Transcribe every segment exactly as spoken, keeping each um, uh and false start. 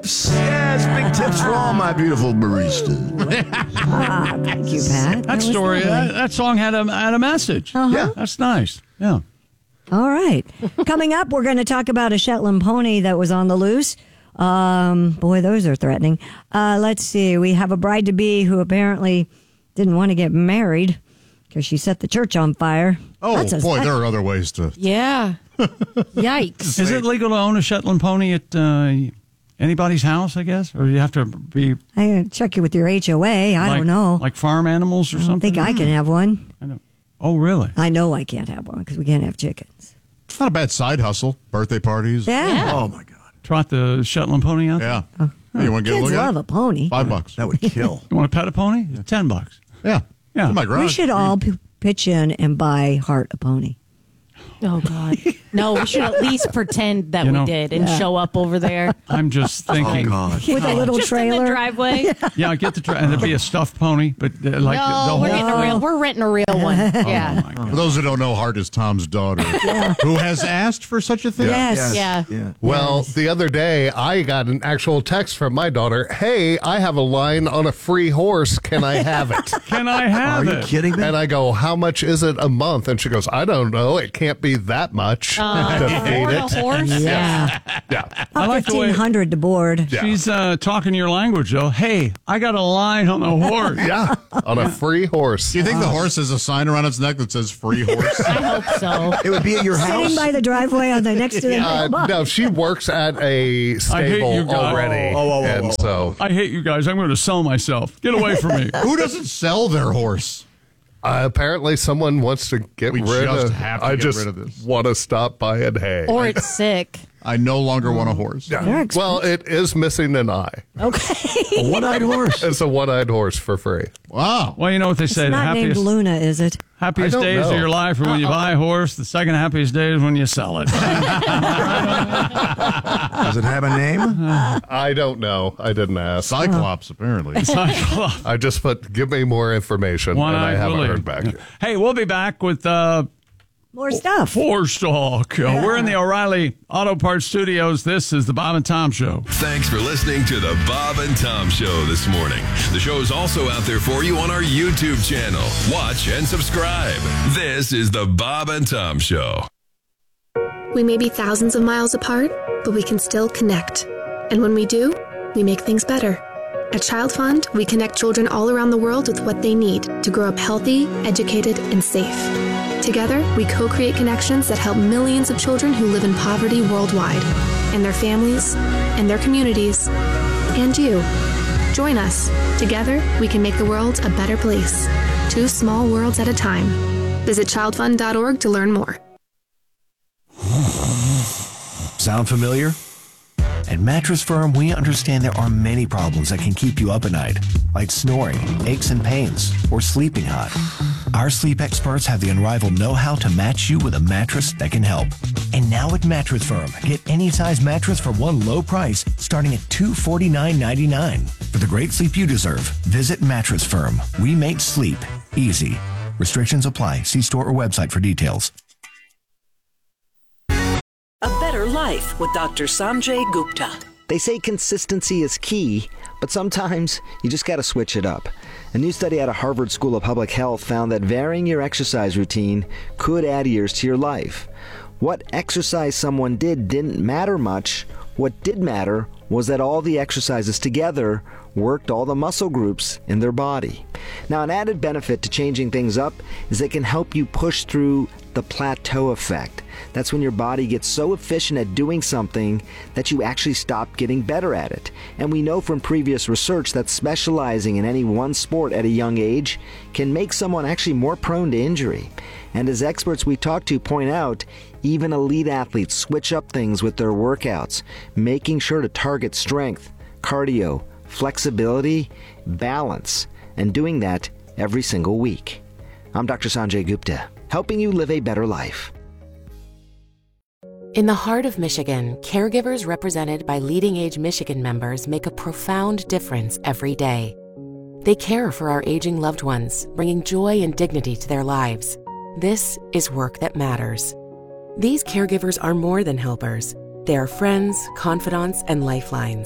Yes, big tips for all my beautiful baristas. Ah, thank you, Pat. That, That story, was lovely. that, that song had a, had a message. Uh-huh. Yeah. That's nice. Yeah. All right. Coming up, we're going to talk about a Shetland pony that was on the loose. Um, boy, those are threatening. Uh, let's see. We have a bride-to-be who apparently didn't want to get married because she set the church on fire. Oh, That's a- boy, there are other ways to... Yeah. Yikes. Is it legal to own a Shetland pony at uh, anybody's house, I guess? Or do you have to be... I gotta check you with your H O A. I like, don't know. Like farm animals or I don't something? think I can have one. I don't. Oh, really? I know I can't have one because we can't have chickens. It's not a bad side hustle. Birthday parties. Yeah. Oh, my God. Trot the Shetland pony out there? Yeah. Hey, you want to get a Kids look at love it? a pony. Five bucks. That would kill. You want to pet a pony? It's ten bucks. Yeah. Yeah. In my garage. We should all p- pitch in and buy Heart a pony. Oh, God. No, we should at least pretend that You we know- did and Yeah. show up over there. I'm just Oh, thinking. God. With a little Just trailer. in the driveway. Yeah, get the tra- and it'd be a stuffed pony, but uh, like no, the, the we're whole. getting a real. We're renting a real one. Yeah. Oh my God. For those who don't know, Hart is Tom's daughter, who has asked for such a thing. Yes. Yeah. Yeah. Well, Yes. the other day I got an actual text from my daughter. Hey, I have a line on a free horse. Can I have it? Can I have Are you it? kidding me? And I go, how much is it a month? And she goes, I don't know. It can't be that much to feed Or a it. horse. Yeah. Yeah. I like the way fifteen hundred to board. Yeah. she's uh, talking your language, though. Hey, I got a line on the horse. Yeah, on a free horse. Do you think the horse has a sign around its neck that says free horse? I hope so. It would be at your Sitting house. by the driveway on the next to the Uh, mailbox. no, she works at a I hate stable you guys. already. Oh, oh, oh, and oh, so I hate you guys. I'm going to sell myself. Get away from me. Who doesn't sell their horse? uh, apparently someone wants to get We rid just of have to I get just rid of this. want to stop by and hay. Or it's sick. I no longer want a horse. They're expensive. Well, it is missing an eye. Okay. A one-eyed horse. It's a one-eyed horse for free. Wow. Well, you know what they say. It's The not named happiest, Luna, is it? happiest I don't days know. of your life are when you buy a horse. The second happiest day is when you sell it. Does it have a name? I don't know. I didn't ask. Cyclops, apparently. I just put, give me more information, and I One-eyed haven't Willie. heard back. Hey, we'll be back with uh, More stuff. Horse Talk. Uh, we're in the O'Reilly Auto Parts Studios. This is the Bob and Tom Show. Thanks for listening to the Bob and Tom Show this morning. The show is also out there for you on our YouTube channel. Watch and subscribe. This is the Bob and Tom Show. We may be thousands of miles apart, but we can still connect. And when we do, we make things better. At Child Fund, we connect children all around the world with what they need to grow up healthy, educated, and safe. Together, we co-create connections that help millions of children who live in poverty worldwide, and their families, and their communities, and you. Join us. Together, we can make the world a better place. Two small worlds at a time. Visit child fund dot org to learn more. Sound familiar? At Mattress Firm, we understand there are many problems that can keep you up at night, like snoring, aches and pains, or sleeping hot. Our sleep experts have the unrivaled know-how to match you with a mattress that can help. And now at Mattress Firm, get any size mattress for one low price, starting at two hundred forty-nine ninety-nine. For the great sleep you deserve, visit Mattress Firm. We make sleep easy. Restrictions apply. See store or website for details. A Better Life with Doctor Sanjay Gupta. They say consistency is key, but sometimes you just got to switch it up. A new study out of Harvard School of Public Health found that varying your exercise routine could add years to your life. What exercise someone did didn't matter much. What did matter was that all the exercises together worked all the muscle groups in their body. Now, an added benefit to changing things up is it can help you push through the plateau effect. That's when your body gets so efficient at doing something that you actually stop getting better at it. And we know from previous research that specializing in any one sport at a young age can make someone actually more prone to injury. And as experts we talk to point out, even elite athletes switch up things with their workouts, making sure to target strength, cardio, flexibility, balance, and doing that every single week. I'm Doctor Sanjay Gupta, helping you live a better life. In the heart of Michigan, caregivers represented by Leading Age Michigan members make a profound difference every day. They care for our aging loved ones, bringing joy and dignity to their lives. This is work that matters. These caregivers are more than helpers. They are friends, confidants, and lifelines.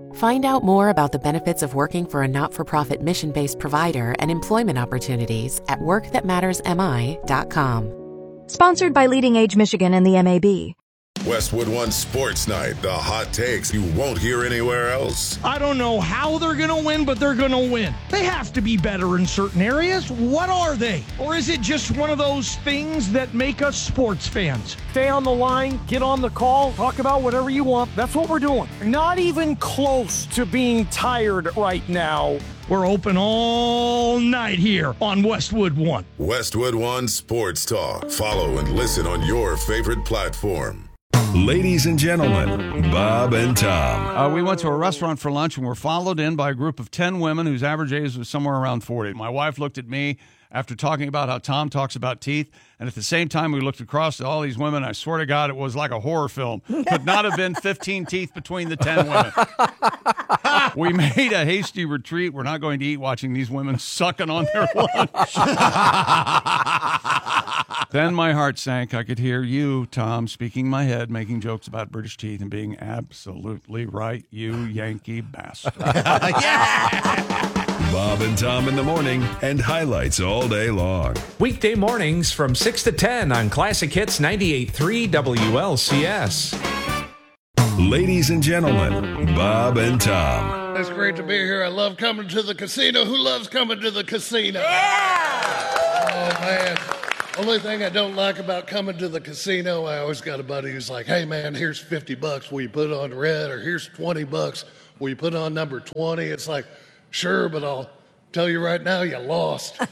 Find out more about the benefits of working for a not-for-profit mission-based provider and employment opportunities at work that matters m i dot com. Sponsored by Leading Age Michigan and the M A B. Westwood One Sports Night, the hot takes you won't hear anywhere else. I don't know how they're going to win, but they're going to win. They have to be better in certain areas. What are they? Or is it just one of those things that make us sports fans? Stay on the line, get on the call, talk about whatever you want. That's what we're doing. Not even close to being tired right now. We're open all night here on Westwood One. Westwood One Sports Talk. Follow and listen on your favorite platform. Ladies and gentlemen, Bob and Tom. Uh, we went to a restaurant for lunch and were followed in by a group of ten women whose average age was somewhere around forty. My wife looked at me after talking about how Tom talks about teeth, and at the same time we looked across at all these women. I swear to God, it was like a horror film. Could not have been fifteen teeth between the ten women. We made a hasty retreat. We're not going to eat watching these women sucking on their lunch. Then my heart sank. I could hear you, Tom, speaking in my head, making jokes about British teeth and being absolutely right, you Yankee bastard. Yeah! Bob and Tom in the morning and highlights all day long. Weekday mornings from six to ten on Classic Hits ninety-eight point three W L C S. Ladies and gentlemen, Bob and Tom. It's great to be here. I love coming to the casino. Who loves coming to the casino? Yeah! Oh, man. Only thing I don't like about coming to the casino, I always got a buddy who's like, hey, man, here's fifty bucks. Will you put on red? Or here's twenty bucks. Will you put on number twenty? It's like, sure, but I'll tell you right now, you lost. A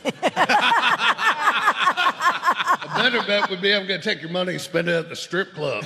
better bet would be I'm going to take your money and spend it at the strip club.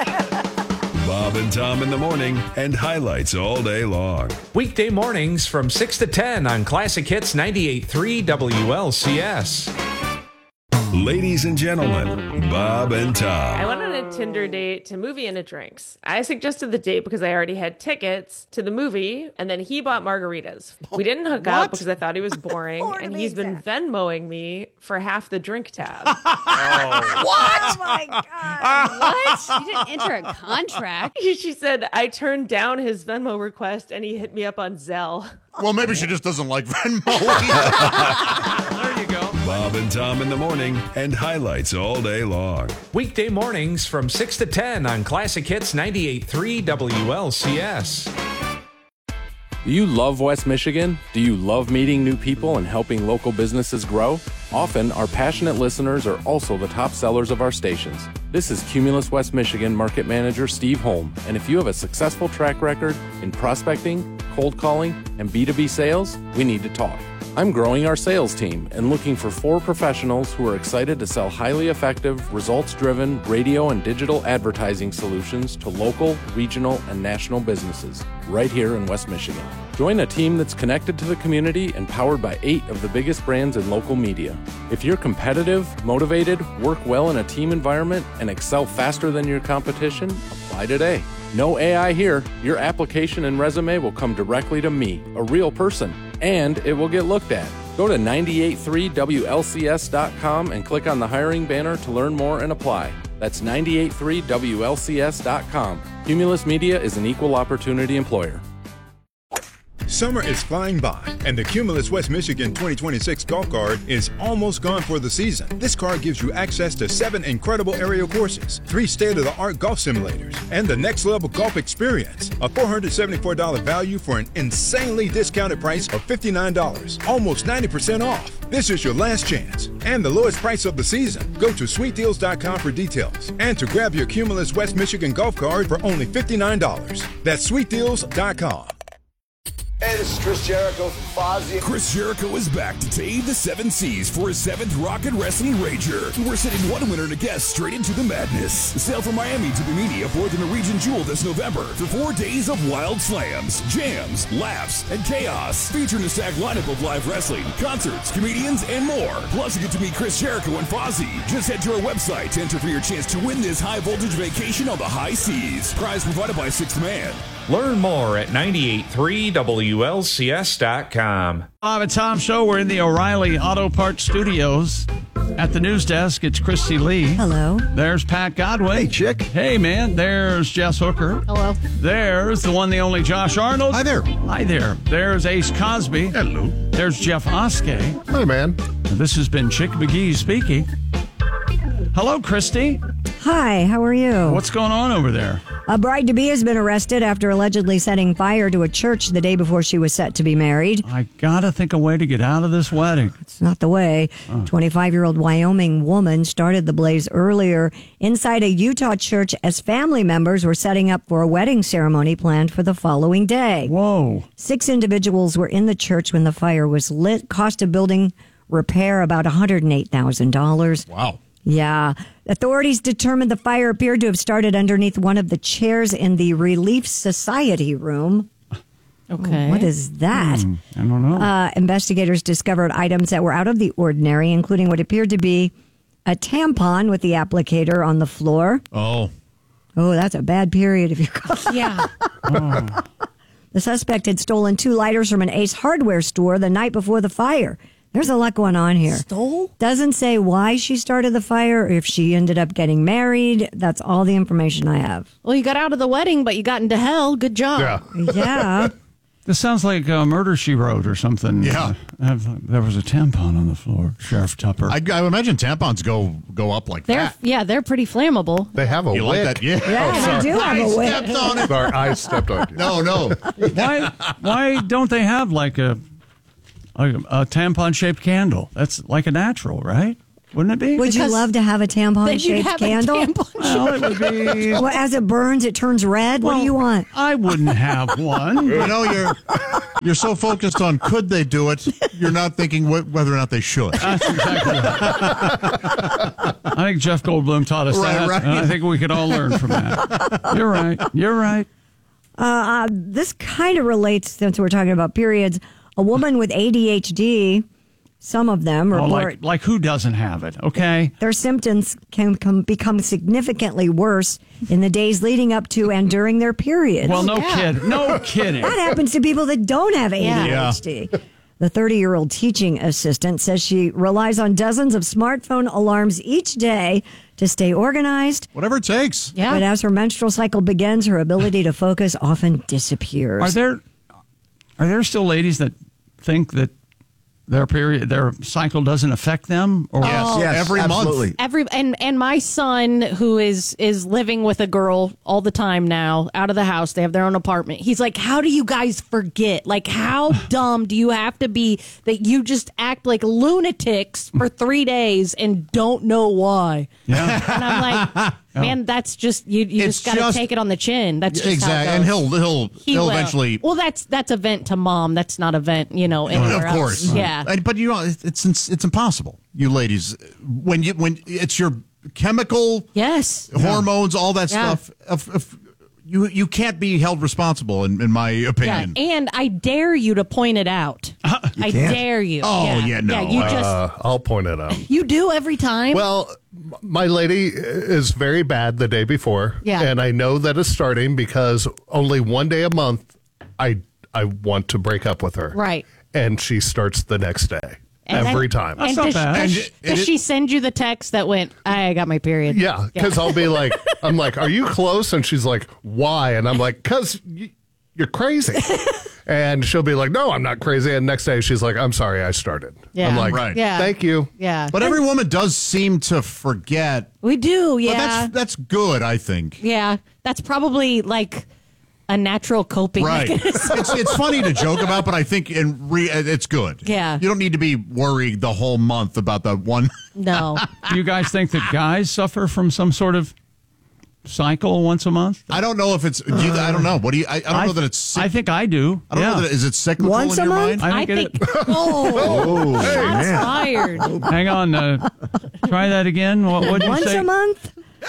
Bob and Tom in the morning and highlights all day long. Weekday mornings from six to ten on Classic Hits ninety-eight point three W L C S. Ladies and gentlemen, Bob and Tom. I went on a Tinder date to movie and a drinks. I suggested the date because I already had tickets to the movie, and then he bought margaritas. We didn't hook up because I thought he was boring, and he's been Venmoing me for half the drink tab. Oh. What? Oh my God. What? You didn't enter a contract. She said I turned down his Venmo request, and he hit me up on Zelle. Well, maybe she just doesn't like Venmo. There you go. Bob and Tom in the morning and highlights all day long. Weekday mornings from six to ten on Classic Hits ninety-eight point three W L C S. Do you love West Michigan? Do you love meeting new people and helping local businesses grow? Often, our passionate listeners are also the top sellers of our stations. This is Cumulus West Michigan Market Manager Steve Holm, and if you have a successful track record in prospecting, cold calling, and B two B sales, we need to talk. I'm growing our sales team and looking for four professionals who are excited to sell highly effective, results-driven radio and digital advertising solutions to local, regional, and national businesses right here in West Michigan. Join a team that's connected to the community and powered by eight of the biggest brands in local media. If you're competitive, motivated, work well in a team environment, and excel faster than your competition, apply today. No A I here. Your application and resume will come directly to me, a real person, and it will get looked at. Go to ninety-eight point three W L C S dot com and click on the hiring banner to learn more and apply. That's ninety-eight point three W L C S dot com. Cumulus Media is an equal opportunity employer. Summer is flying by, and the Cumulus West Michigan twenty twenty-six golf cart is almost gone for the season. This card gives you access to seven incredible aerial courses, three state-of-the-art golf simulators, and the next level golf experience. A four hundred seventy-four dollars value for an insanely discounted price of fifty-nine dollars, almost ninety percent off. This is your last chance, and the lowest price of the season. Go to sweet deals dot com for details, and to grab your Cumulus West Michigan golf card for only fifty-nine dollars. That's sweet deals dot com. Hey, this is Chris Jericho from Fozzy. Chris Jericho is back to tame the seven seas for his seventh Rock and Wrestling Rager. We're sending one winner and a guest straight into the madness. Sail from Miami to Bimini aboard the Norwegian Jewel this November for four days of wild slams, jams, laughs, and chaos. Featuring a stacked lineup of live wrestling, concerts, comedians, and more. Plus, you get to meet Chris Jericho and Fozzy. Just head to our website to enter for your chance to win this high-voltage vacation on the high seas. Prize provided by Sixth Man. Learn more at ninety-eight point three W L C S dot com. Bob and Tom Show. We're in the O'Reilly Auto Parts Studios. At the news desk, it's Christy Lee. Hello. There's Pat Godwin. Hey, chick. Hey, man. There's Jess Hooker. Hello. There's the one, the only Josh Arnold. Hi there. Hi there. There's Ace Cosby. Hello. There's Jeff Oskey. Hi, man. This has been Chick McGee speaking. Hello, Christy. Hi, how are you? What's going on over there? A bride-to-be has been arrested after allegedly setting fire to a church the day before she was set to be married. I gotta think a way to get out of this wedding. It's not the way. Oh. twenty-five-year-old Wyoming woman started the blaze earlier inside a Utah church as family members were setting up for a wedding ceremony planned for the following day. Whoa. Six individuals were in the church when the fire was lit. Cost of building repair about one hundred eight thousand dollars. Wow. Yeah. Authorities determined the fire appeared to have started underneath one of the chairs in the Relief Society room. Okay. What is that? Hmm, I don't know. Uh, investigators discovered items that were out of the ordinary, including what appeared to be a tampon with the applicator on the floor. Oh. Oh, that's a bad period if you're Yeah. Oh. The suspect had stolen two lighters from an Ace Hardware store the night before the fire. There's a lot going on here. Stole? Doesn't say why she started the fire or if she ended up getting married. That's all the information I have. Well, you got out of the wedding, but you got into hell. Good job. Yeah. Yeah. This sounds like uh, Murder, She Wrote or something. Yeah. Uh, there was a tampon on the floor, Sheriff Tupper. I, I imagine tampons go go up like They're that. yeah, they're pretty flammable. They have a You wick. like that? Yeah. Yeah, Oh, they sorry. do have a wick. Stepped on it. Sorry, I stepped on you. No, no. why Why don't they have like a a, a tampon-shaped candle? That's like a natural, right? Wouldn't it be? Would you Because love to have a Then you'd tampon-shaped have candle? a tampon. Well, it would be... Well, as it burns, it turns red. What do you want? I wouldn't have one. You know, you're you're so focused on could they do it, you're not thinking wh- whether or not they should. That's exactly right. I think Jeff Goldblum taught us Right, that. right. And I think we could all learn from that. You're right. You're right. Uh, uh, this kind of relates, since we're talking about periods. A woman with A D H D, some of them Oh, report like, like who doesn't have it, okay? their symptoms can come, become significantly worse in the days leading up to and during their periods. Well, no kid. No kidding. That happens to people that don't have A D H D. Yeah. The thirty-year-old teaching assistant says she relies on dozens of smartphone alarms each day to stay organized. Whatever it takes. Yeah. But as her menstrual cycle begins, her ability to focus often disappears. Are there are there still ladies that think that their period, their cycle doesn't affect them? Or Yes, yes, every absolutely. month. Every and and my son, who is is living with a girl all the time now, out of the house, they have their own apartment. He's like, how do you guys forget? Like, how dumb do you have to be that you just act like lunatics for three days and don't know why? Yeah. And I'm like, man, that's just you. You It's just got to just- take it on the chin. That's just Exactly. How it And goes. he'll he'll He he'll will. eventually Well, that's that's a vent to mom. That's not a vent, you know. Anywhere of course. else. Yeah. And- But you know, it's it's it's impossible. You ladies, when you when it's your chemical Yes. hormones, all that Yeah. stuff. Of, of, you you can't be held responsible, in, in my Yeah, opinion. and I dare you to point it out. I can't? dare you. Oh, yeah, no. Yeah, you just Uh, I'll point it out. you do every time. Well, m- my lady is very bad the day before. Yeah. And I know that it's starting because only one day a month I I want to break up with her. Right. And she starts the next day. And every then- time. And not does, bad. does, And it- does it- she send you the text that went, I got my period? Yeah, because I'll be like, I'm like, are you close? And she's like, why? And I'm like, because y- you're crazy. And she'll be like, no, I'm not crazy. And next day she's like, I'm sorry, I started. Yeah. I'm like, Right. Yeah. thank you. Yeah. But every woman does seem to forget. We do, yeah. But that's that's good, I think. yeah. That's probably like a natural coping Right. mechanism. it's it's funny to joke about, but I think in re- it's good. Yeah. You don't need to be worried the whole month about the one. No. Do you guys think that guys suffer from some sort of cycle once a month? I don't know if it's. Do you, I don't know. What do you? I, I don't I know th- that it's. Cyc- I think I do. I don't yeah. know that. Is it cyclical Once in a your month? mind? I I think, think, it, oh, Hey, shots man. fired. hang on. Uh, try that again. What would you Once say? a month?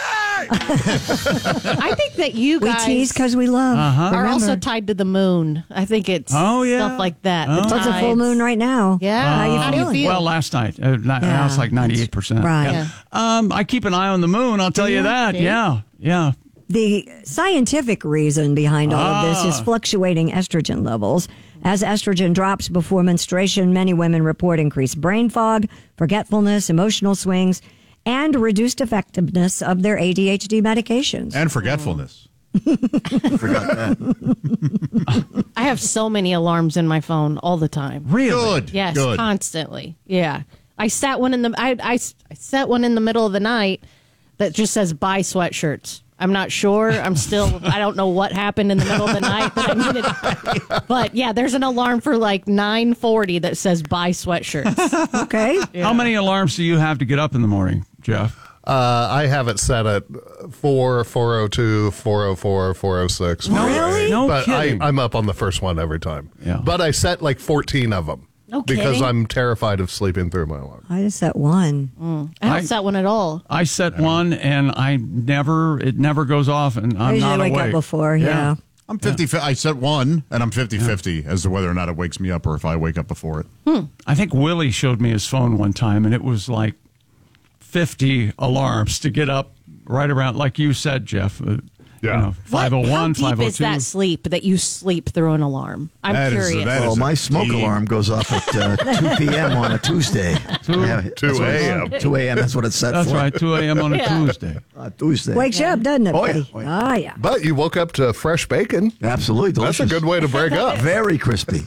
I think that you We guys tease because we love. Uh-huh. are Remember. also tied to the moon. I think it's Oh, yeah. stuff like that. Oh. The It's a full tides. moon right now. Yeah. How you How do you feeling? feel? Well, last night. Uh, not, Yeah. Now it's like ninety-eight percent. Right. Yeah. Um, I keep an eye on the moon, I'll tell you Yeah. that. See? Yeah. Yeah. the scientific reason behind all of this is Ah. fluctuating estrogen levels. As estrogen drops before menstruation, many women report increased brain fog, forgetfulness, emotional swings, and reduced effectiveness of their A D H D medications. And forgetfulness. Forgot that. I have so many alarms in my phone all the time. Really? Good. Yes, Good. constantly. Yeah. I set one in the I, I, I set one in the middle of the night that just says buy sweatshirts. I'm not sure. I'm still I don't know what happened in the middle of the night that I needed. But yeah, there's an alarm for like nine forty that says buy sweatshirts. Okay. How many alarms do you have to get up in the morning, Jeff? Uh, I have it set at four, four oh two, four oh four, four oh six. No, really? No but kidding. I, I'm up on the first one every time. Yeah. But I set like fourteen of them. No because kidding? I'm terrified of sleeping through my alarm. I just set one. I don't I- set one at all. I set one, and I never, it never goes off, and I I'm usually not wake awake. up before, yeah. I'm fifty. I set one, and I'm fifty-fifty as to whether or not it wakes me up or if I wake up before it. I think Willie showed me his phone one time, and it was like fifty alarms to get up right around, like you said, Jeff. Uh, yeah. You know, five oh one, How deep five oh two. is that sleep that you sleep through an alarm? I'm That is- curious. that is Well, my a smoke deep- alarm goes off at uh, two p.m. on a Tuesday. Two- Yeah, that's two what it's- a.m.. two a.m. That's what it's set That's for. right, two a.m. on a Yeah. Tuesday. Uh, Tuesday. Wakes you up, doesn't it, Oh, yeah. buddy? Oh, yeah. Ah, yeah. But you woke up to fresh bacon. Absolutely That's delicious. a good way to break up. Very crispy.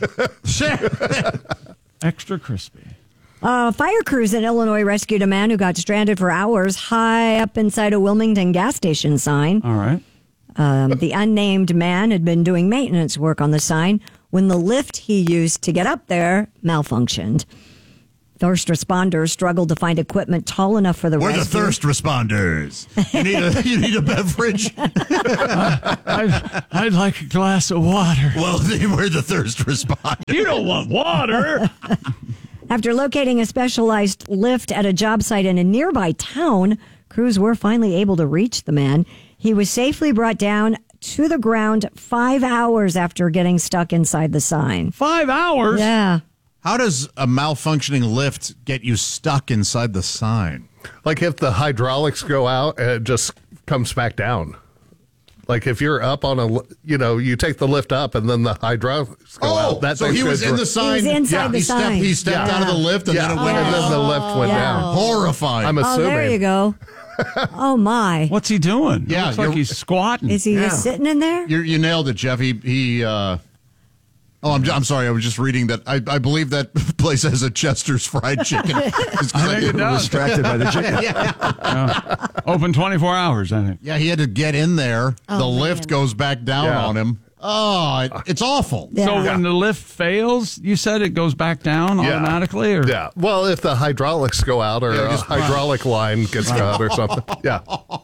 Extra crispy. Uh, fire crews in Illinois rescued a man who got stranded for hours high up inside a Wilmington gas station sign. All right. Um, the unnamed man had been doing maintenance work on the sign when the lift he used to get up there malfunctioned. Thirst responders struggled to find equipment tall enough for the We're the rescue. thirst responders. You need a you need a beverage. I'd, I'd like a glass of water. Well, we're the thirst responders. You don't want water. After locating a specialized lift at a job site in a nearby town, crews were finally able to reach the man. He was safely brought down to the ground five hours after getting stuck inside the sign. Five hours? Yeah. How does a malfunctioning lift get you stuck inside the sign? Like if the hydraulics go out, it just comes back down. Like if you're up on a, li- you know, you take the lift up and then the hydraulics go Oh, out. That so thing he was goes in the right- sign. He was inside yeah, the he stepped, sign. He stepped Yeah. out of the lift and Yeah. then it went and out. then the lift went Yeah. down. Horrifying. I'm Oh, assuming. there you go. Oh, my. What's he doing? Yeah, Looks like you're- he's squatting. Is he Yeah. just sitting in there? You you nailed it, Jeff. He he. Uh, oh, I'm I'm sorry. I was just reading that. I, I believe that place has a Chester's fried chicken. Just 'cause I think didn't- it does. Distracted by the chicken. yeah. Uh, open twenty-four hours, I think. Yeah, he had to get in there. Oh, the man. lift goes back down Yeah. on him. Oh, it, it's awful. Yeah. So when the lift fails, you said it goes back down Yeah. automatically? Or? Yeah. Well, if the hydraulics go out or Yeah, a just- hydraulic line gets cut or something. Yeah.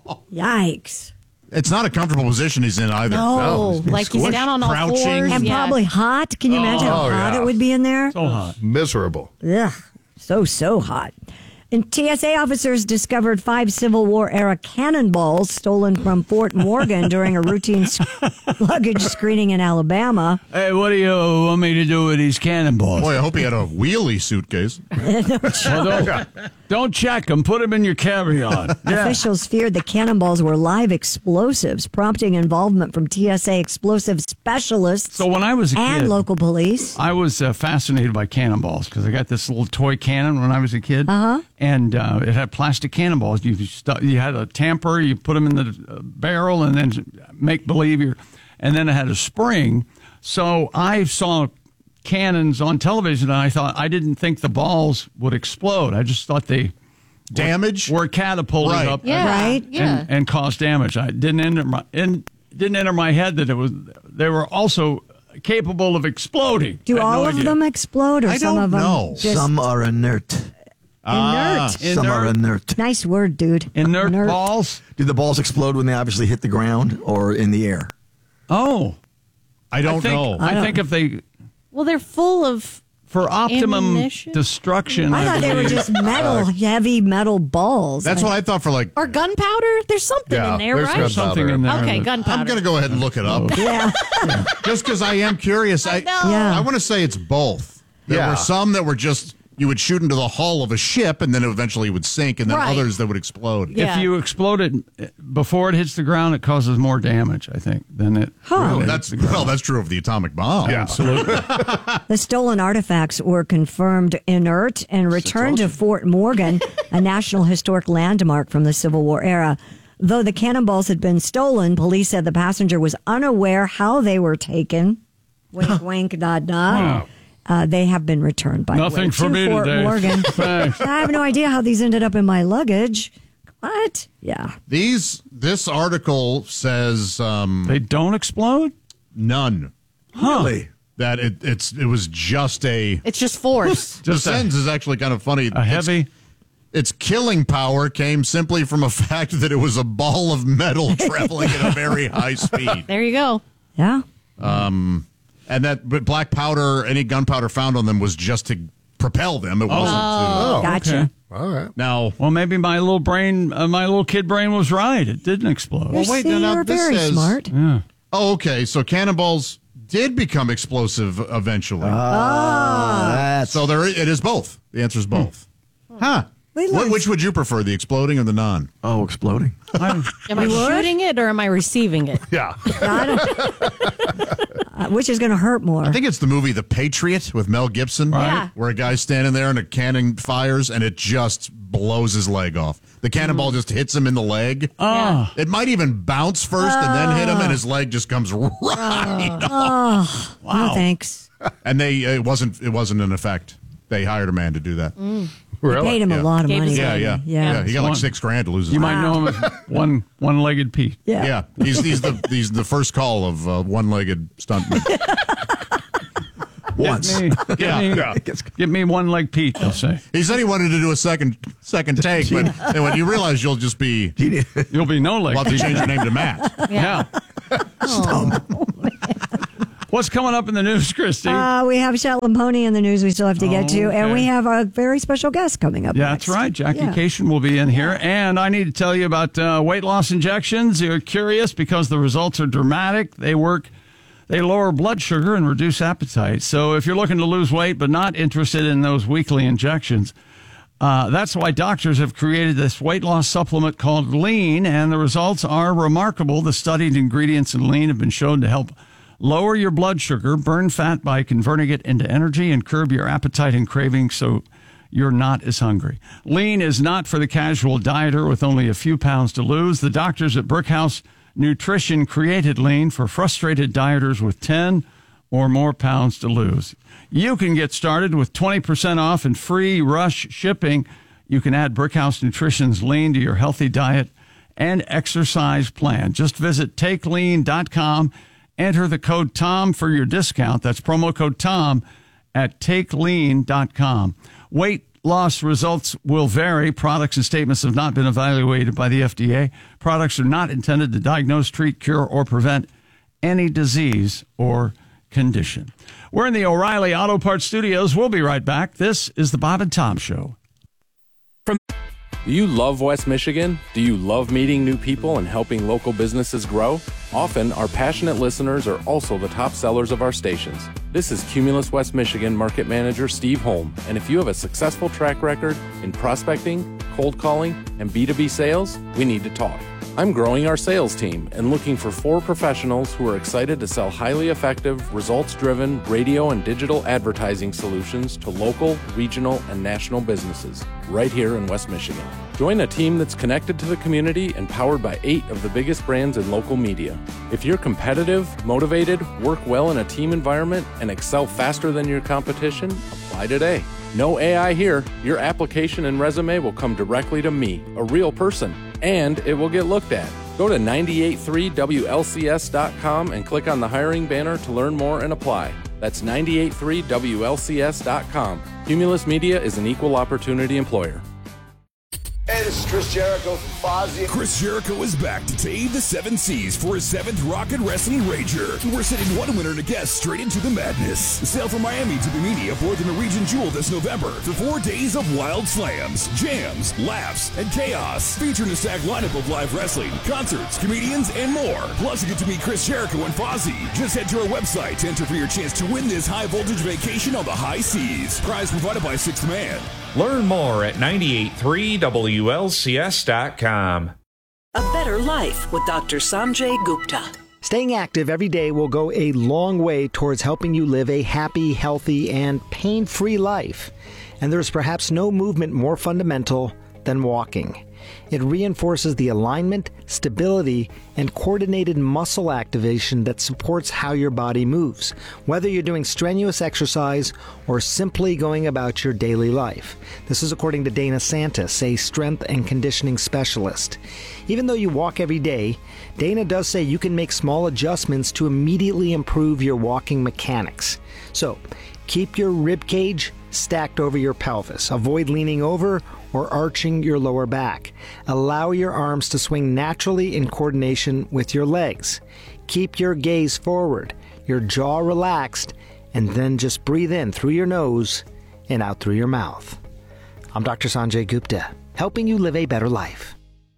Yikes. It's not a comfortable position he's in either. No, like he's Squish, down on all crouching. fours. And yeah. probably hot. Can you imagine how Oh, hot yeah. it would be in there? So hot. Miserable. Ugh, so, so hot. And T S A officers discovered five Civil War era cannonballs stolen from Fort Morgan during a routine s- luggage screening in Alabama. Hey, what do you want me to do with these cannonballs? Boy, I hope he had a wheelie suitcase. Well, don't, don't check them. Put them in your carry-on. Yeah. Officials feared the cannonballs were live explosives, prompting involvement from T S A explosive specialists So when I was a and kid, local police. I was uh, fascinated by cannonballs because I got this little toy cannon when I was a kid. Uh-huh. And uh, it had plastic cannonballs. You stu- you had a tamper, you put them in the uh, barrel, and then make believe you're. And then it had a spring. So I saw cannons on television, and I thought I didn't think the balls would explode. I just thought they Damage? were catapulted Right. up, Yeah, Right? yeah. and, and caused damage. I didn't enter my in, didn't enter my head that it was they were also capable of exploding. Do I had all no of idea. them explode, or I some don't of them know. just Some are inert. Ah. inert? Some are Inert? inert. Nice word, dude. Inert balls. Do the balls explode when they obviously hit the ground or in the air? Oh, I don't I think, know. I, think if they Well, they're full of for optimum ammunition? destruction. I thought they were believe, just metal, heavy metal balls. That's what I thought for like. or gunpowder. There's something Yeah, in there, there's right? gunpowder. something in there. Okay, that- gunpowder. I'm going to go ahead and look it up. Yeah. Just because I am curious. I, know. Yeah. I want to say it's both. There Yeah. were some that were just you would shoot into the hull of a ship, and then it eventually would sink, and then Right. others that would explode. Yeah. If you explode it before it hits the ground, it causes more damage, I think, than it. Huh. really That's hits the ground. well, that's true of the atomic bomb. Yeah. Absolutely. The stolen artifacts were confirmed inert and returned to Fort Morgan, a National Historic Landmark from the Civil War era. Though the cannonballs had been stolen, police said the passenger was unaware how they were taken. Wink, wink, nod, nod. Wow. Uh, they have been returned by Nothing the way, for to me Fort today. Morgan. Thanks. I have no idea how these ended up in my luggage. What? Yeah. These this article says um, they don't explode. None. Really? That it it's it was just a. It's just force. The sentence is actually kind of funny. A heavy. Its, its killing power came simply from a fact that it was a ball of metal traveling at a very high speed. There you go. Yeah. Um, and that but black powder, any gunpowder found on them was just to propel them. It wasn't Oh, to. Gotcha. okay. All right. Now, Well, maybe my little brain, uh, my little kid brain was right. It didn't explode. You wait, see, no, no, you're this very says- smart. Yeah. oh, okay. So cannonballs did become explosive eventually. Ah, that's so there, it is both. The answer is both. Huh. Wait, What, let's- which would you prefer, the exploding or the non? oh, exploding. I, Am I You would? shooting it or am I receiving it? Yeah. I don't- uh, which is going to hurt more? I think it's the movie The Patriot with Mel Gibson, Yeah. where a guy's standing there and a cannon fires and it just blows his leg off. The cannonball just hits him in the leg. oh, It might even bounce first and then hit him, and his leg just comes right off. Oh, no thanks. And they it wasn't it wasn't an effect. They hired a man to do that. Really? Paid him Yeah. a lot of Gave money. us- Yeah, didn't yeah, he? yeah. He got like One. six grand to lose his you leg. might know him as one one-legged Pete. Yeah. Yeah, he's he's the he's the first call of uh, one-legged stuntman. Once. Me, give, Yeah, me, yeah. give me one-leg Pete, they'll say. He said he wanted to do a second second take, but and when you realize you'll just be You'll be no-leg we'll have to Pete. change your name to Matt. Yeah. What's coming up in the news, Christy? Uh, we have Shetland Pony in the news we still have to get to, and Okay. we have a very special guest coming up Yeah, next. that's right. Jackie Yeah. Cation will be in here. And I need to tell you about uh, weight loss injections. You're curious because the results are dramatic. They work, they lower blood sugar and reduce appetite. So if you're looking to lose weight but not interested in those weekly injections, uh, that's why doctors have created this weight loss supplement called Lean, and the results are remarkable. The studied ingredients in Lean have been shown to help lower your blood sugar, burn fat by converting it into energy, and curb your appetite and cravings so you're not as hungry. Lean is not for the casual dieter with only a few pounds to lose. The doctors at Brickhouse Nutrition created Lean for frustrated dieters with ten or more pounds to lose. You can get started with twenty percent off and free rush shipping. You can add Brickhouse Nutrition's Lean to your healthy diet and exercise plan. Just visit take lean dot com. Enter the code TOM for your discount. That's promo code TOM at take lean dot com. Weight loss results will vary. Products and statements have not been evaluated by the F D A. Products are not intended to diagnose, treat, cure, or prevent any disease or condition. We're in the O'Reilly Auto Parts Studios. We'll be right back. This is the Bob and Tom Show. Do you love West Michigan? Do you love meeting new people and helping local businesses grow? Often, our passionate listeners are also the top sellers of our stations. This is Cumulus West Michigan Market Manager Steve Holm, and if you have a successful track record in prospecting, cold calling, and B two B sales, we need to talk. I'm growing our sales team and looking for four professionals who are excited to sell highly effective, results-driven radio and digital advertising solutions to local, regional, and national businesses right here in West Michigan. Join a team that's connected to the community and powered by eight of the biggest brands in local media. If you're competitive, motivated, work well in a team environment, and excel faster than your competition, apply today. No A I here. Your application and resume will come directly to me, a real person, and it will get looked at. Go to nine eight three W L C S dot com and click on the hiring banner to learn more and apply. That's nine eight three W L C S dot com. Cumulus Media is an equal opportunity employer. Hey, this is Chris Jericho from Fozzy. Chris Jericho is back to take the seven C's for his seventh Rocket Wrestling Rager. We're sending one winner and a guest straight into the madness. Sail from Miami to Bimini aboard the Norwegian Jewel this November for four days of wild slams, jams, laughs, and chaos. Featuring a stacked lineup of live wrestling, concerts, comedians, and more. Plus, you get to meet Chris Jericho and Fozzy. Just head to our website to enter for your chance to win this high-voltage vacation on the high seas. Prize provided by Sixth Man. Learn more at ninety-eight point three W L C S dot com. A better life with Doctor Sanjay Gupta. Staying active every day will go a long way towards helping you live a happy, healthy, and pain-free life. And there is perhaps no movement more fundamental than walking. It reinforces the alignment, stability, and coordinated muscle activation that supports how your body moves, whether you're doing strenuous exercise or simply going about your daily life. This is according to Dana Santis, a strength and conditioning specialist. Even though you walk every day, Dana does say you can make small adjustments to immediately improve your walking mechanics. So, keep your rib cage stacked over your pelvis. Avoid leaning over or arching your lower back. Allow your arms to swing naturally in coordination with your legs. Keep your gaze forward, your jaw relaxed, and then just breathe in through your nose and out through your mouth. I'm Doctor Sanjay Gupta, helping you live a better life.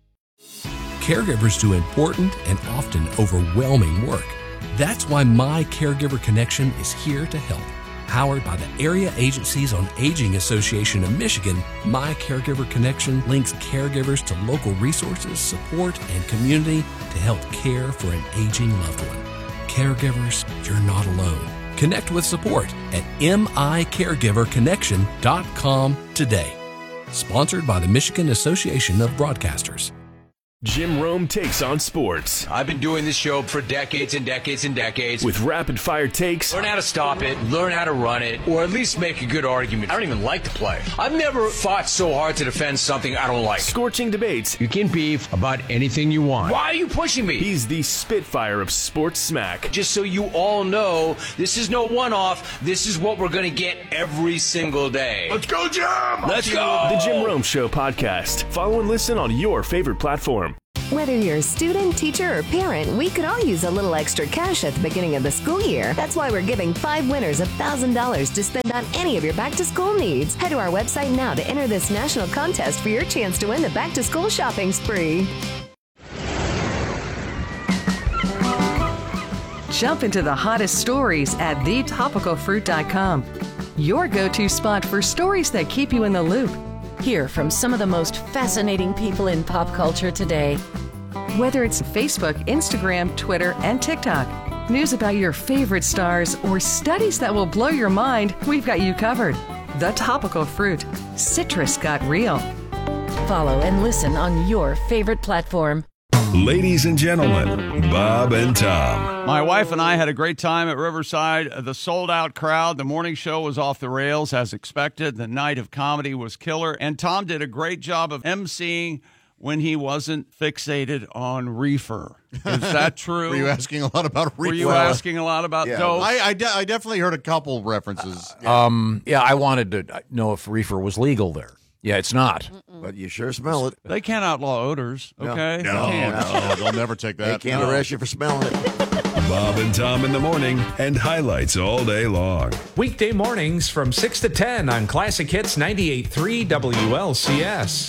Caregivers do important and often overwhelming work. That's why My Caregiver Connection is here to help. Powered by the Area Agencies on Aging Association of Michigan, My Caregiver Connection links caregivers to local resources, support, and community to help care for an aging loved one. Caregivers, you're not alone. Connect with support at M I caregiver connection dot com today. Sponsored by the Michigan Association of Broadcasters. Jim Rome takes on sports. I've been doing this show for decades and decades and decades. With rapid-fire takes. Learn how to stop it, learn how to run it, or at least make a good argument. I don't even like to play. I've never fought so hard to defend something I don't like. Scorching debates. You can beef about anything you want. Why are you pushing me? He's the Spitfire of sports smack. Just so you all know, this is no one-off. This is what we're going to get every single day. Let's go, Jim! Let's go! The Jim Rome Show podcast. Follow and listen on your favorite platform. Whether you're a student, teacher, or parent, we could all use a little extra cash at the beginning of the school year. That's why we're giving five winners one thousand dollars to spend on any of your back-to-school needs. Head to our website now to enter this national contest for your chance to win the back-to-school shopping spree. Jump into the hottest stories at the topical fruit dot com. Your go-to spot for stories that keep you in the loop. Hear from some of the most fascinating people in pop culture today. Whether it's Facebook, Instagram, Twitter, and TikTok, news about your favorite stars, or studies that will blow your mind, we've got you covered. The Topical Fruit. Citrus got real. Follow and listen on your favorite platform. Ladies and gentlemen, Bob and Tom. My wife and I had a great time at Riverside. The sold-out crowd. The morning show was off the rails as expected. The night of comedy was killer. And Tom did a great job of emceeing when he wasn't fixated on reefer. Is that true? Were you asking a lot about reefer? Were you asking a lot about yeah. dope? I, I, de- I definitely heard a couple references. Uh, yeah. Um, yeah, I wanted to know if reefer was legal there. Yeah, it's not. Mm-mm. But you sure smell it. They can't outlaw odors, okay? No, no, they can't. no, they'll never take that. They can't no. arrest you for smelling it. Bob and Tom in the morning and highlights all day long. Weekday mornings from six to ten on Classic Hits ninety-eight point three W L C S.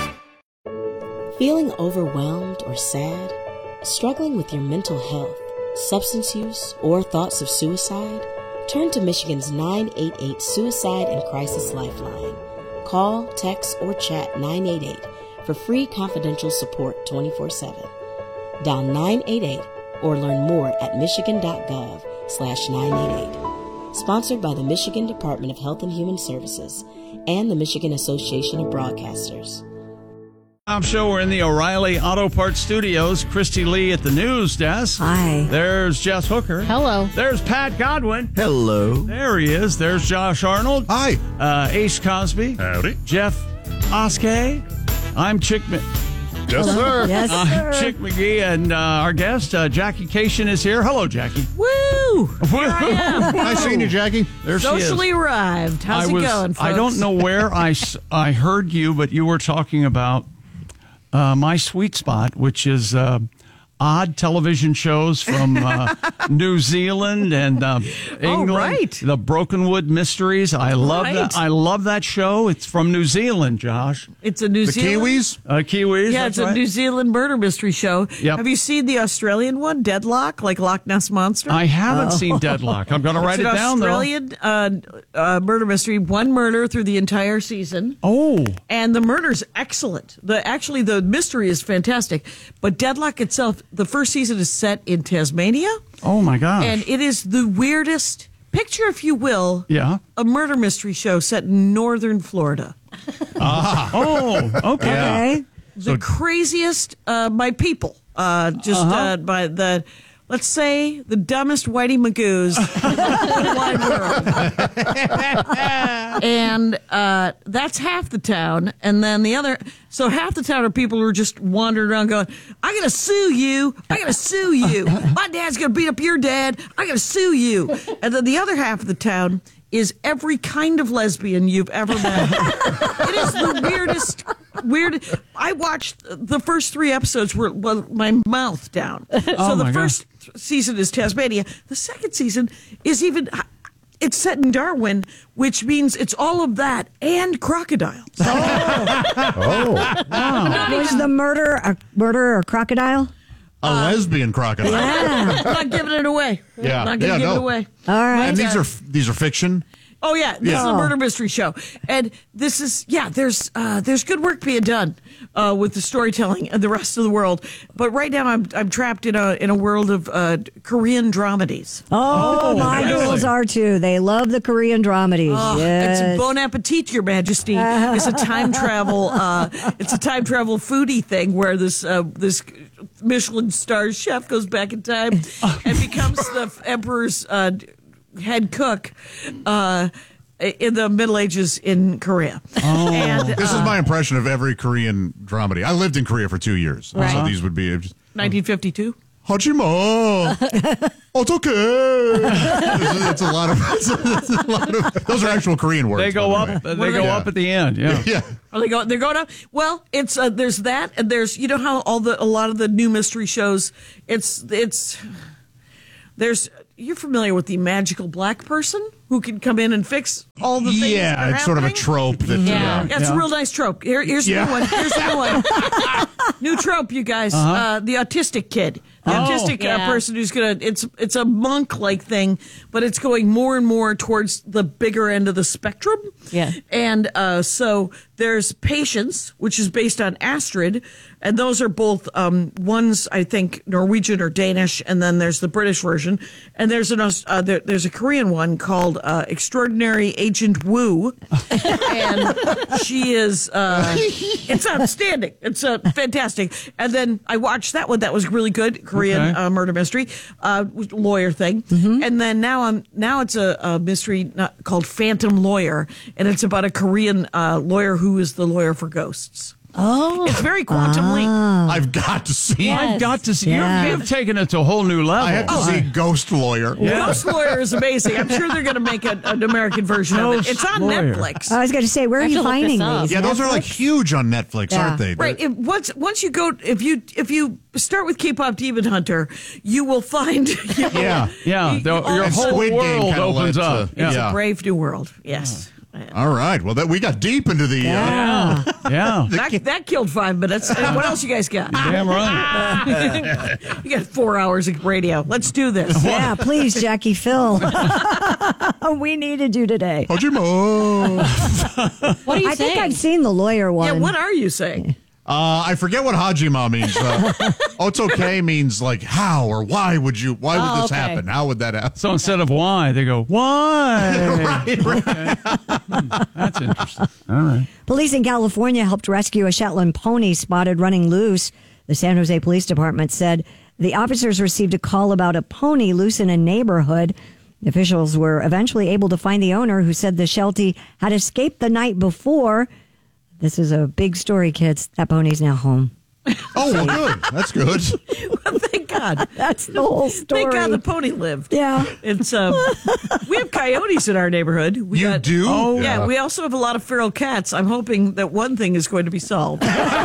Feeling overwhelmed or sad? Struggling with your mental health, substance use, or thoughts of suicide? Turn to Michigan's nine eight eight Suicide and Crisis Lifeline. Call, text, or chat nine eight eight for free confidential support twenty-four seven. Dial nine eight eight or learn more at michigan.gov slash 988. Sponsored by the Michigan Department of Health and Human Services and the Michigan Association of Broadcasters. I'm sure we're in the O'Reilly Auto Parts Studios. Christy Lee at the news desk. Hi. There's Jess Hooker. Hello. There's Pat Godwin. Hello. There he is. There's Josh Arnold. Hi. Uh, Ace Cosby. Howdy. Jeff Oskay. I'm Chick Mc... Yes, sir. Yes, I'm sir. Chick McGee, and uh, our guest, uh, Jackie Cation, is here. Hello, Jackie. Woo! Here I am. Nice seeing you, Jackie. There she is. Socially arrived. How's I it was, going, folks? I don't know where I, s- I heard you, but you were talking about uh, my sweet spot, which is uh, odd television shows from uh, New Zealand and uh, England. Oh, right. The Brokenwood Mysteries. I love Right. that. I love that show. It's from New Zealand, Josh. It's a New The Zealand. Kiwis? Uh, Kiwis. Yeah, that's it's a right. New Zealand murder mystery show. Yep. Have you seen the Australian one, Deadlock, like Loch Ness Monster? I haven't seen Deadlock. I'm going to write It's it an down, though. Australian uh, uh, murder mystery. One murder through the entire season. Oh, and the murder's excellent. The actually the mystery is fantastic, but Deadlock itself, the first season is set in Tasmania. Oh my gosh! And it is the weirdest picture, if you will. Yeah. A murder mystery show set in northern Florida. Ah. Oh, okay. The craziest uh, by people. Uh, just Uh-huh. uh, by the, let's say, the dumbest Whitey Magoos in the wide world. And uh, that's half the town. And then the other, so half the town are people who are just wandering around going, I gotta sue you. I gotta sue you. My dad's gonna beat up your dad. I gotta sue you. And then the other half of the town is every kind of lesbian you've ever met. It is the weirdest, weird. I watched the first three episodes were with my mouth down. So Oh, the my first season is Tasmania. The second season is even. It's set in Darwin, which means it's all of that and crocodiles. Oh, was the murder a murder or crocodile? A lesbian crocodile. I'm not giving it away. Yeah. Not gonna Yeah, give no. it away. All right. And these are these are fiction. Oh yeah, this Yeah. is a murder mystery show, and this is yeah. There's uh, there's good work being done uh, with the storytelling and the rest of the world. But right now, I'm I'm trapped in a in a world of uh, Korean dramedies. Oh, my girls are too. They love the Korean dramedies. Oh, yes. It's bon appetit, Your Majesty. It's a time travel. Uh, it's a time travel foodie thing where this uh, this Michelin star chef goes back in time and becomes the emperor's uh, head cook uh, in the Middle Ages in Korea. Oh. And, this is uh, my impression of every Korean dramedy. I lived in Korea for two years, Right. so these would be just, nineteen fifty-two. Hajima, Otoke. It's a lot of. It's a lot of. Those are actual Korean words. They go by the up. way. They go Yeah. up at the end. Yeah. Yeah. Are they going? They're going up. Well, it's uh, there's that, and there's you know how all the a lot of the new mystery shows. It's it's there's you're familiar with the magical black person who can come in and fix all the things. that Yeah, are it's sort of a happening? trope. That, Yeah, uh, yeah, it's a real nice trope. Here, here's Yeah. the new one. Here's the new one. New trope, you guys. Uh-huh. Uh, the autistic kid. The Oh. autistic uh, Yeah. person who's gonna. It's it's a monk like thing, but it's going more and more towards the bigger end of the spectrum. Yeah. And uh, so there's Patience, which is based on Astrid, and those are both um, one's I think Norwegian or Danish, and then there's the British version, and there's an Aus- uh, there, there's a Korean one called uh, Extraordinary Agent Woo, and she is uh, it's outstanding, it's uh, fantastic. And then I watched that one, that was really good, Korean Okay. uh, murder mystery, uh, lawyer thing, and then now I'm now it's a, a mystery not, called Phantom Lawyer, and it's about a Korean uh, lawyer who is the lawyer for ghosts. Oh, it's very quantum linked. I've got to see. I've got to see. Yeah. You've, you've taken it to a whole new level. I have to see Ghost Lawyer. Yeah. Ghost Lawyer is amazing. I'm sure they're going to make a, an American version of it. Ghost It's on Lawyer. Netflix. I was going to say, where I are have you to look finding this up. these? Yeah, those are like Netflix? huge on Netflix, Yeah. aren't they? Right. If, once once you go, if you if you start with K-pop Demon Hunter, you will find. You know, Yeah, yeah. you- The- you your all- whole Squid Game world kinda opens led to- up. It's Yeah. a brave new world. Yes. All right. Well, that we got deep into the. Uh, Yeah. Yeah. That, that killed five minutes. And what else you guys got? Damn right. You got four hours of radio. Let's do this. Yeah, please, Jackie Phil. We needed you today. Hajima. What are you I saying? think I've seen the lawyer one. Yeah, what are you saying? Uh, I forget what Hajima means. Uh, Otoke means like how or why would you? Why would Oh, this okay. happen? How would that happen? So instead of why, they go, why? right, right. That's interesting. All right. Police in California helped rescue a Shetland pony spotted running loose. The San Jose Police Department said the officers received a call about a pony loose in a neighborhood. Officials were eventually able to find the owner, who said the Sheltie had escaped the night before. This is a big story, kids. That pony's now home. Oh, well, good. That's good. Well, thank God. That's the whole story. Thank God the pony lived. Yeah. It's um, we have coyotes in our neighborhood. We You got, do? Oh, yeah. Yeah. We also have a lot of feral cats. I'm hoping that one thing is going to be solved.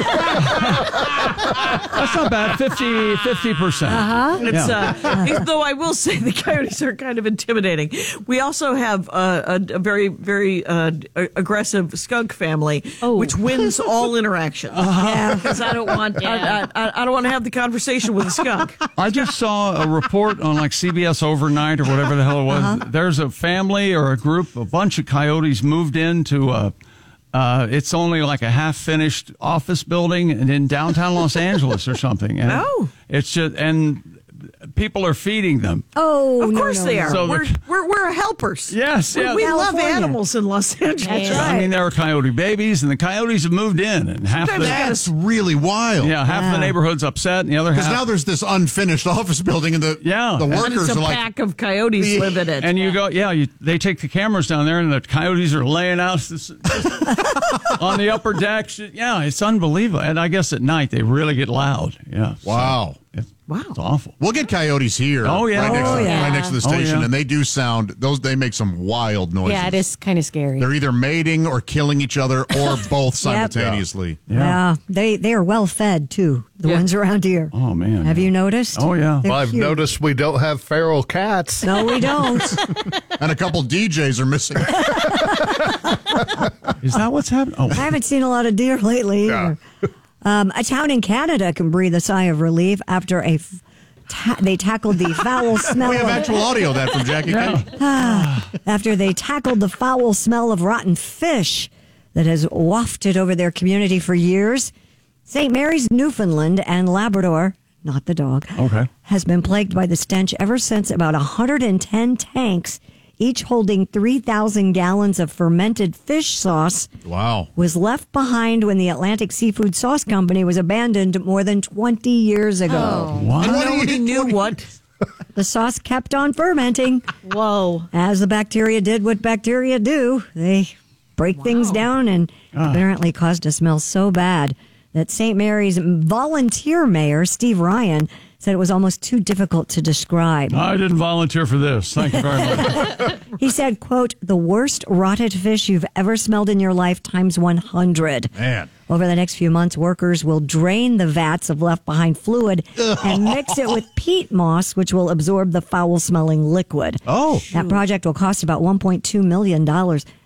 That's not bad. fifty percent. Uh-huh. It's, Yeah. uh, even though I will say the coyotes are kind of intimidating. We also have uh, a, a very, very uh, aggressive skunk family, which wins all interactions. Yeah. Because I don't want, I, I, I don't want to have the conversation with a skunk. I just saw a report on like C B S Overnight or whatever the hell it was. Uh-huh. There's a family or a group, a bunch of coyotes moved into a, uh, it's only like a half finished office building and in downtown Los Angeles or something. And Oh. It's just, and people are feeding them. Oh, Of no, course no, they no. are. So we're, the- we're, we're helpers. Yes, We, yeah. we love California. animals in Los Angeles. That's I right. mean, there are coyote babies, and the coyotes have moved in, and half Sometimes the I gotta That's really wild. yeah, half Yeah. the neighborhood's upset, and the other Because half. now there's this unfinished office building, and the Yeah. the And And workers it's a are like, pack of coyotes live in it. And you go, yeah, you, they take the cameras down there, and the coyotes are laying out this, on the upper deck. Yeah, it's unbelievable. And I guess at night they really get loud. Yeah. wow. So, it's, Wow. it's awful. We'll get coyotes here. Oh, yeah. right next, Oh, to, yeah. right next to the Oh, station, yeah. and they do sound. Those they make some wild noises. Yeah, it is kind of scary. They're either mating or killing each other, or both simultaneously. Yeah. they they are well fed too. The Yeah. ones around here. Oh, man. Have you noticed? Oh, yeah. They're Well, I've cute. noticed we don't have feral cats. No, we don't. And a couple D Js are missing. Is that what's happening? Oh, I haven't seen a lot of deer lately either. Um, a town in Canada can breathe a sigh of relief after a f- ta- they tackled the foul smell We have of actual audio of that from Jackie Yeah. Kennedy. after they tackled the foul smell of rotten fish that has wafted over their community for years. Saint Mary's, Newfoundland and Labrador, not the dog, Okay. has been plagued by the stench ever since about one hundred ten tanks, each holding three thousand gallons of fermented fish sauce, Wow. was left behind when the Atlantic Seafood Sauce Company was abandoned more than twenty years ago. What? And nobody knew what. The sauce kept on fermenting. Whoa. As the bacteria did what bacteria do. They break things down and apparently caused a smell so bad that Saint Mary's volunteer mayor, Steve Ryan, said it was almost too difficult to describe. I didn't volunteer for this. Thank you very much. He said, quote, the worst rotted fish you've ever smelled in your life times one hundred. Man. Over the next few months, workers will drain the vats of left behind fluid and mix it with peat moss, which will absorb the foul smelling liquid. Oh. That project will cost about one point two million dollars.